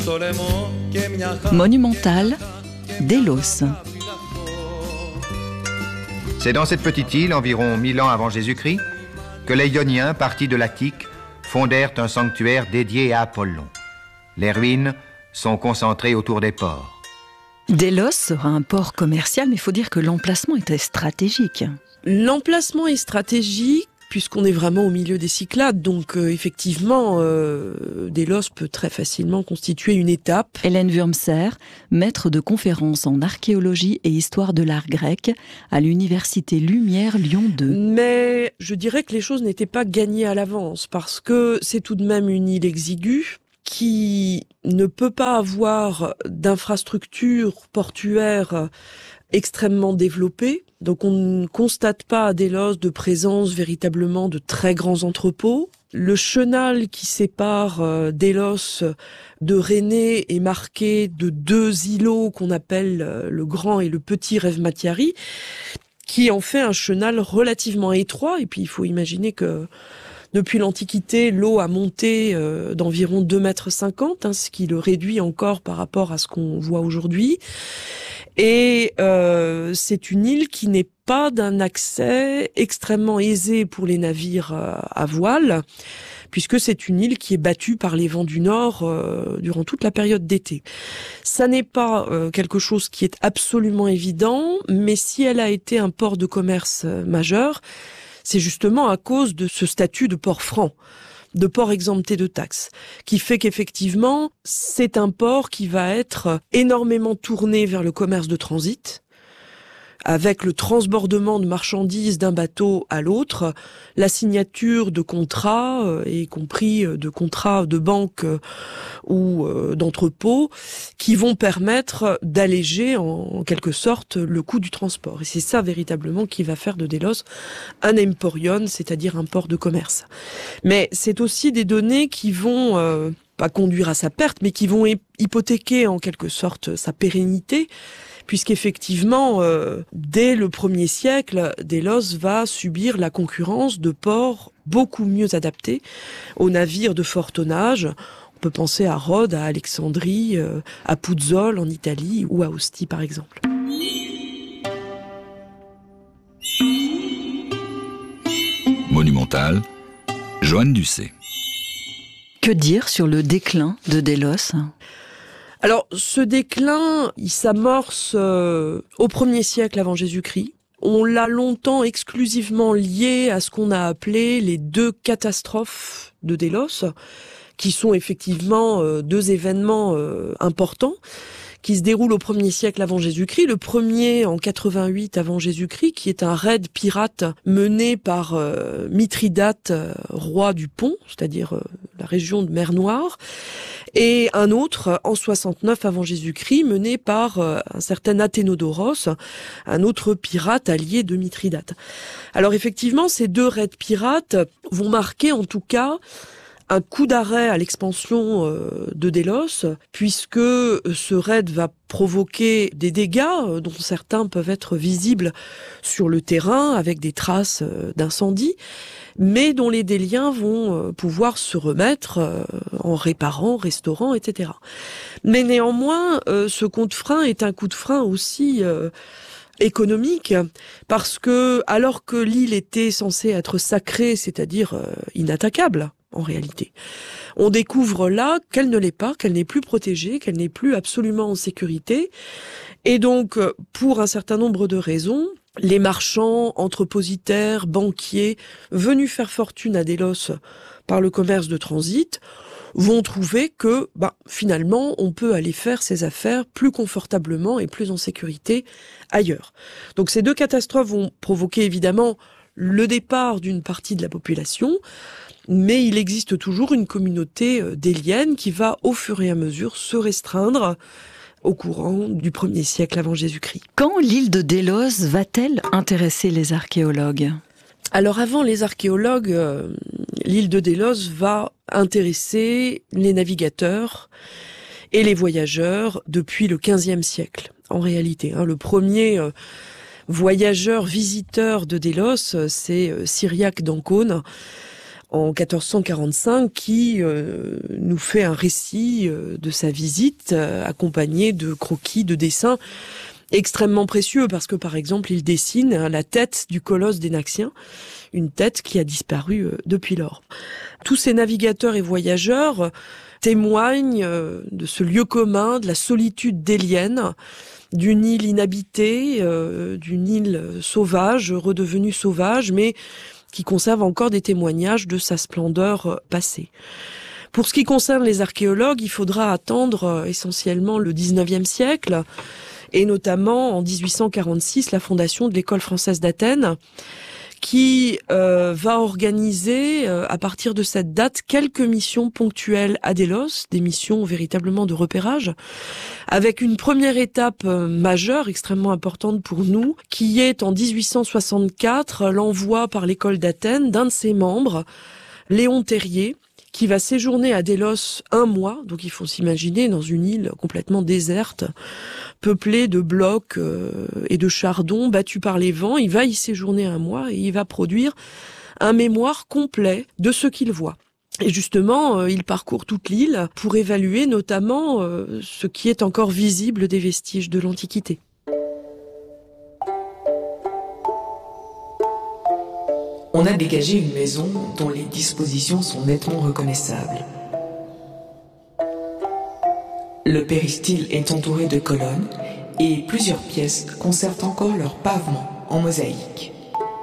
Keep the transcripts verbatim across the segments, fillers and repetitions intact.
Monumental, Délos. C'est dans cette petite île, environ mille ans avant Jésus-Christ, que les Ioniens, partis de l'Attique, fondèrent un sanctuaire dédié à Apollon. Les ruines sont concentrées autour des ports. Délos sera un port commercial, mais il faut dire que l'emplacement était stratégique. L'emplacement est stratégique, puisqu'on est vraiment au milieu des Cyclades, donc euh, effectivement, euh, Délos peut très facilement constituer une étape. Hélène Wurmser, maître de conférences en archéologie et histoire de l'art grec à l'université Lumière Lyon deux. Mais je dirais que les choses n'étaient pas gagnées à l'avance, parce que c'est tout de même une île exiguë, qui ne peut pas avoir d'infrastructure portuaire extrêmement développée. Donc on ne constate pas à Délos de présence véritablement de très grands entrepôts. Le chenal qui sépare euh, Délos de Rhénée est marqué de deux îlots qu'on appelle euh, le Grand et le Petit Revmatiari, qui en fait un chenal relativement étroit. Et puis il faut imaginer que depuis l'Antiquité, l'eau a monté euh, d'environ deux mètres cinquante, hein, ce qui le réduit encore par rapport à ce qu'on voit aujourd'hui. Et euh, c'est une île qui n'est pas d'un accès extrêmement aisé pour les navires euh, à voile, puisque c'est une île qui est battue par les vents du nord euh, durant toute la période d'été. Ça n'est pas euh, quelque chose qui est absolument évident, mais si elle a été un port de commerce euh, majeur, c'est justement à cause de ce statut de port franc, de port exempté de taxes, qui fait qu'effectivement, c'est un port qui va être énormément tourné vers le commerce de transit, avec le transbordement de marchandises d'un bateau à l'autre, la signature de contrats, euh, y compris de contrats de banque euh, ou euh, d'entrepôts, qui vont permettre d'alléger en, en quelque sorte le coût du transport. Et c'est ça véritablement qui va faire de Délos un emporion, c'est-à-dire un port de commerce. Mais c'est aussi des données qui vont euh, pas conduire à sa perte, mais qui vont hypothéquer en quelque sorte sa pérennité, puisqu'effectivement, euh, dès le premier siècle, Délos va subir la concurrence de ports beaucoup mieux adaptés aux navires de fort tonnage. On peut penser à Rhodes, à Alexandrie, euh, à Puzzol en Italie ou à Ostie par exemple. Monumental, Joanne Ducé. Que dire sur le déclin de Délos ? Alors, ce déclin, il s'amorce euh, au premier siècle avant Jésus-Christ. On l'a longtemps exclusivement lié à ce qu'on a appelé les deux catastrophes de Délos, qui sont effectivement euh, deux événements euh, importants, qui se déroulent au premier siècle avant Jésus-Christ. Le premier en quatre-vingt-huit avant Jésus-Christ, qui est un raid pirate mené par euh, Mithridate, euh, roi du Pont, c'est-à-dire euh, la région de Mer Noire, et un autre en soixante-neuf avant Jésus-Christ mené par euh, un certain Athénodoros, un autre pirate allié de Mithridate. Alors effectivement, ces deux raids pirates vont marquer en tout cas un coup d'arrêt à l'expansion euh, de Délos, puisque ce raid va provoquer des dégâts euh, dont certains peuvent être visibles sur le terrain avec des traces euh, d'incendie, mais dont les Déliens vont euh, pouvoir se remettre euh, en réparant, restaurant, et cetera. Mais néanmoins, euh, ce coup de frein est un coup de frein aussi euh, économique, parce que alors que l'île était censée être sacrée, c'est-à-dire euh, inattaquable, en réalité, on découvre là qu'elle ne l'est pas, qu'elle n'est plus protégée, qu'elle n'est plus absolument en sécurité. Et donc, pour un certain nombre de raisons, les marchands, entrepositaires, banquiers, venus faire fortune à Délos par le commerce de transit, vont trouver que, bah, finalement, on peut aller faire ses affaires plus confortablement et plus en sécurité ailleurs. Donc ces deux catastrophes vont provoquer évidemment le départ d'une partie de la population, mais il existe toujours une communauté délienne qui va au fur et à mesure se restreindre au courant du premier siècle avant Jésus-Christ. Quand l'île de Délos va-t-elle intéresser les archéologues ? Alors avant les archéologues, euh, l'île de Délos va intéresser les navigateurs et les voyageurs depuis le quinzième siècle, en réalité. Hein, le premier euh, voyageur visiteur de Délos, c'est euh, Cyriaque d'Ancône, en quatorze cent quarante-cinq, qui euh, nous fait un récit euh, de sa visite, euh, accompagné de croquis, de dessins extrêmement précieux, parce que par exemple, il dessine hein, la tête du colosse des Naxiens, une tête qui a disparu euh, depuis lors. Tous ces navigateurs et voyageurs euh, témoignent euh, de ce lieu commun, de la solitude délienne, d'une île inhabitée, euh, d'une île sauvage, redevenue sauvage, mais qui conserve encore des témoignages de sa splendeur passée. Pour ce qui concerne les archéologues, il faudra attendre essentiellement le dix-neuvième siècle, et notamment en dix-huit cent quarante-six, la fondation de l'école française d'Athènes, qui euh, va organiser, euh, à partir de cette date, quelques missions ponctuelles à Délos, des missions véritablement de repérage, avec une première étape euh, majeure, extrêmement importante pour nous, qui est en dix-huit cent soixante-quatre l'envoi par l'école d'Athènes d'un de ses membres, Léon Terrier, qui va séjourner à Délos un mois, donc il faut s'imaginer dans une île complètement déserte, peuplée de blocs euh, et de chardons battus par les vents. Il va y séjourner un mois et il va produire un mémoire complet de ce qu'il voit. Et justement, euh, il parcourt toute l'île pour évaluer notamment euh, ce qui est encore visible des vestiges de l'Antiquité. On a dégagé une maison dont les dispositions sont nettement reconnaissables. Le péristyle est entouré de colonnes et plusieurs pièces conservent encore leur pavement en mosaïque.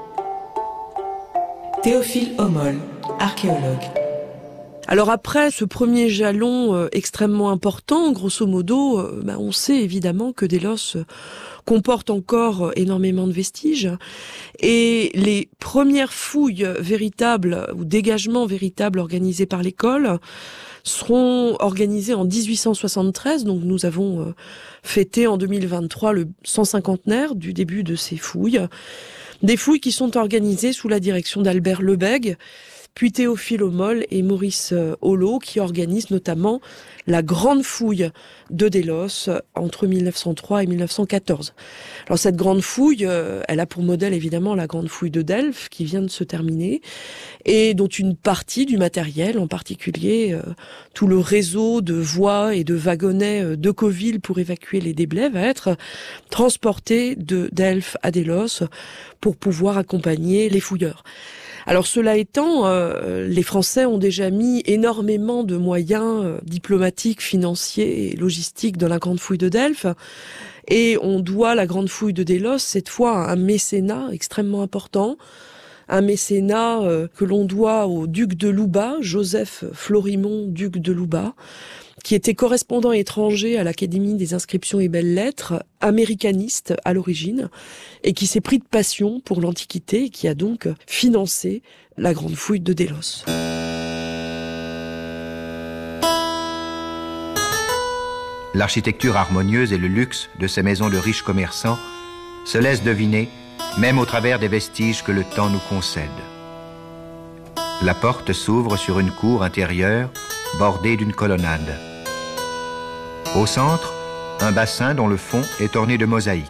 Théophile Homol, archéologue. Alors après ce premier jalon euh, extrêmement important, grosso modo, euh, bah, on sait évidemment que Délos euh, comporte encore énormément de vestiges, et les premières fouilles véritables ou dégagements véritables organisés par l'école seront organisés en dix-huit cent soixante-treize, donc nous avons fêté en deux mille vingt-trois le cent cinquantenaire du début de ces fouilles. Des fouilles qui sont organisées sous la direction d'Albert Lebègue, puis Théophile Homol et Maurice Holleau, qui organisent notamment la grande fouille de Délos entre mille neuf cent trois et mille neuf cent quatorze. Alors cette grande fouille, elle a pour modèle évidemment la grande fouille de Delphes qui vient de se terminer, et dont une partie du matériel, en particulier euh, tout le réseau de voies et de wagonnets de Decauville pour évacuer les déblais, va être transporté de Delphes à Délos pour pouvoir accompagner les fouilleurs. Alors cela étant, euh, les Français ont déjà mis énormément de moyens euh, diplomatiques, financiers et logistiques dans la grande fouille de Delphes, et on doit la grande fouille de Délos cette fois à un mécénat extrêmement important, un mécénat euh, que l'on doit au duc de Louba, Joseph Florimond, duc de Louba, qui était correspondant étranger à l'Académie des inscriptions et belles-lettres, américaniste à l'origine, et qui s'est pris de passion pour l'Antiquité et qui a donc financé la grande fouille de Délos. L'architecture harmonieuse et le luxe de ces maisons de riches commerçants se laissent deviner, même au travers des vestiges que le temps nous concède. La porte s'ouvre sur une cour intérieure bordée d'une colonnade. Au centre, un bassin dont le fond est orné de mosaïques.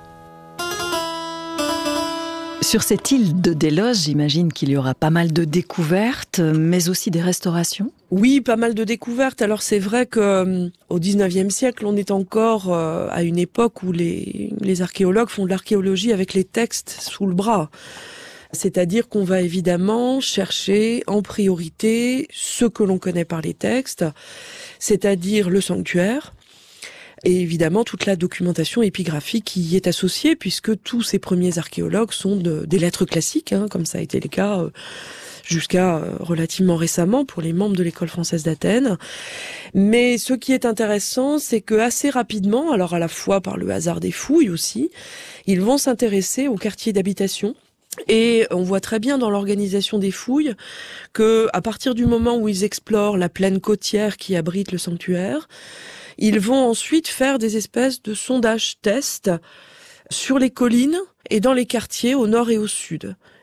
Sur cette île de Délos, j'imagine qu'il y aura pas mal de découvertes, mais aussi des restaurations. Oui, pas mal de découvertes. Alors c'est vrai que au dix-neuvième siècle, on est encore euh, à une époque où les, les archéologues font de l'archéologie avec les textes sous le bras. C'est-à-dire qu'on va évidemment chercher en priorité ce que l'on connaît par les textes, c'est-à-dire le sanctuaire, et évidemment toute la documentation épigraphique qui y est associée, puisque tous ces premiers archéologues sont de, des lettres classiques, hein, comme ça a été le cas euh, jusqu'à euh, relativement récemment pour les membres de l'école française d'Athènes. Mais ce qui est intéressant, c'est que assez rapidement, alors à la fois par le hasard des fouilles aussi, ils vont s'intéresser aux quartiers d'habitation. Et on voit très bien dans l'organisation des fouilles que, à partir du moment où ils explorent la plaine côtière qui abrite le sanctuaire, ils vont ensuite faire des espèces de sondages tests sur les collines et dans les quartiers au nord et au sud.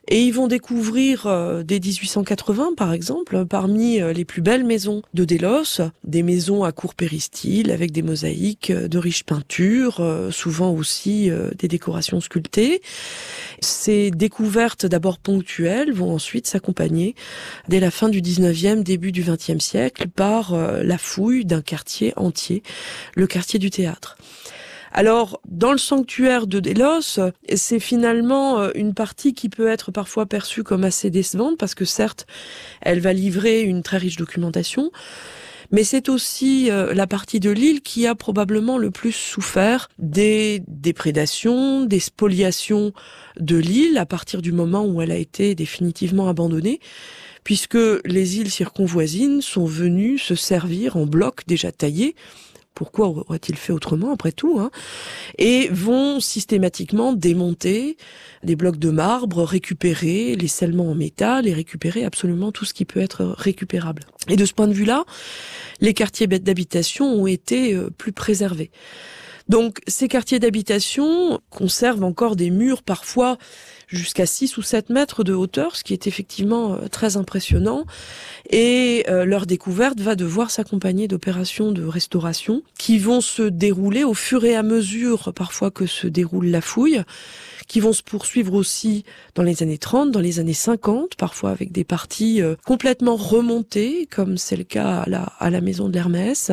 Et ils vont découvrir, euh, dès dix-huit cent quatre-vingts par exemple, parmi euh, les plus belles maisons de Délos, des maisons à court péristyle avec des mosaïques, euh, de riches peintures, euh, souvent aussi euh, des décorations sculptées. Ces découvertes d'abord ponctuelles vont ensuite s'accompagner dès la fin du dix-neuvième, début du vingtième siècle par euh, la fouille d'un quartier entier, le quartier du théâtre. Alors, dans le sanctuaire de Délos, c'est finalement une partie qui peut être parfois perçue comme assez décevante, parce que certes, elle va livrer une très riche documentation, mais c'est aussi la partie de l'île qui a probablement le plus souffert des déprédations, des spoliations de l'île à partir du moment où elle a été définitivement abandonnée, puisque les îles circonvoisines sont venues se servir en blocs déjà taillés. Pourquoi aurait-il fait autrement, après tout, hein, et vont systématiquement démonter des blocs de marbre, récupérer les scellements en métal et récupérer absolument tout ce qui peut être récupérable. Et de ce point de vue-là, les quartiers d'habitation ont été plus préservés. Donc, ces quartiers d'habitation conservent encore des murs parfois jusqu'à six ou sept mètres de hauteur, ce qui est effectivement très impressionnant. Et euh, leur découverte va devoir s'accompagner d'opérations de restauration qui vont se dérouler au fur et à mesure, parfois que se déroule la fouille, qui vont se poursuivre aussi dans les années trente, dans les années cinquante, parfois avec des parties euh, complètement remontées, comme c'est le cas à la, à la maison de l'Hermès,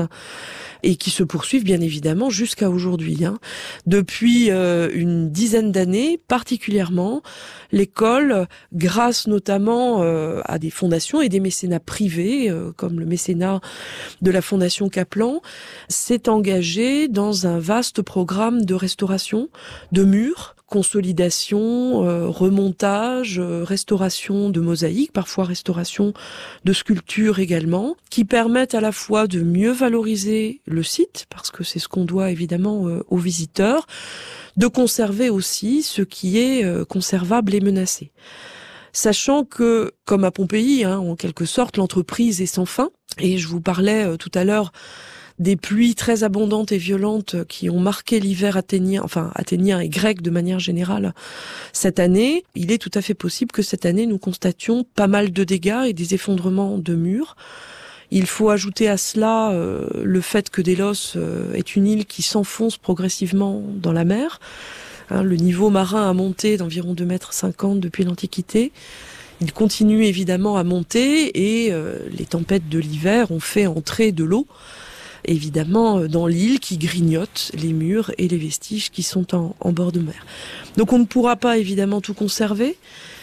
et qui se poursuivent bien évidemment jusqu'à aujourd'hui. Hein. Depuis euh, une dizaine d'années, particulièrement, l'école, grâce notamment euh, à des fondations et des mécénats privés, euh, comme le mécénat de la Fondation Kaplan, s'est engagée dans un vaste programme de restauration de murs, consolidation, euh, remontage, euh, restauration de mosaïques, parfois restauration de sculptures également, qui permettent à la fois de mieux valoriser le site, parce que c'est ce qu'on doit évidemment euh, aux visiteurs, de conserver aussi ce qui est euh, conservable et menacé. Sachant que, comme à Pompéi, hein, en quelque sorte, l'entreprise est sans fin, et je vous parlais euh, tout à l'heure des pluies très abondantes et violentes qui ont marqué l'hiver athénien, enfin athénien et grec de manière générale cette année, il est tout à fait possible que cette année nous constations pas mal de dégâts et des effondrements de murs. Il faut ajouter à cela euh, le fait que Délos euh, est une île qui s'enfonce progressivement dans la mer. Hein, le niveau marin a monté d'environ deux mètres cinquante depuis l'Antiquité. Il continue évidemment à monter et euh, les tempêtes de l'hiver ont fait entrer de l'eau évidemment dans l'île qui grignote les murs et les vestiges qui sont en, en bord de mer. Donc on ne pourra pas évidemment tout conserver,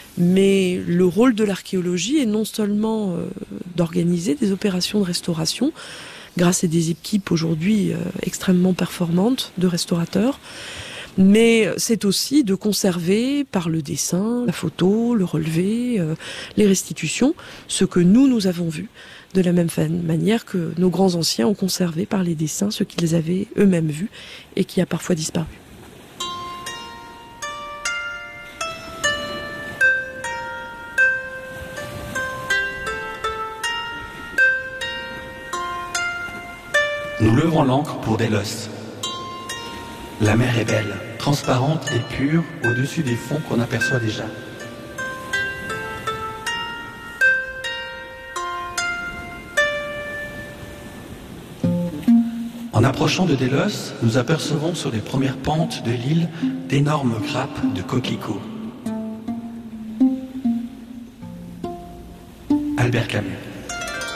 mais le rôle de l'archéologie est non seulement euh, d'organiser des opérations de restauration, grâce à des équipes aujourd'hui euh, extrêmement performantes de restaurateurs, mais c'est aussi de conserver par le dessin, la photo, le relevé, euh, les restitutions, ce que nous, nous avons vu, de la même manière que nos grands anciens ont conservé par les dessins ce qu'ils avaient eux-mêmes vu et qui a parfois disparu. Nous levons l'ancre pour Délos. La mer est belle, transparente et pure au-dessus des fonds qu'on aperçoit déjà. En approchant de Délos, nous apercevons sur les premières pentes de l'île d'énormes grappes de coquelicots. Albert Camus.